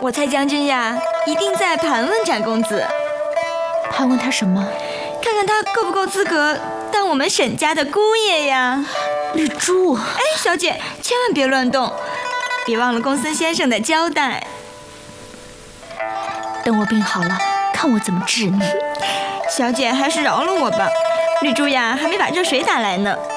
我猜将军呀，一定在盘问展公子。 盘问他什么？ 看看他够不够资格当我们沈家的姑爷呀。 绿珠， 哎，小姐，千万别乱动，别忘了公孙先生的交代。 等我病好了，看我怎么治你。 小姐还是饶了我吧，绿珠呀还没把热水打来呢。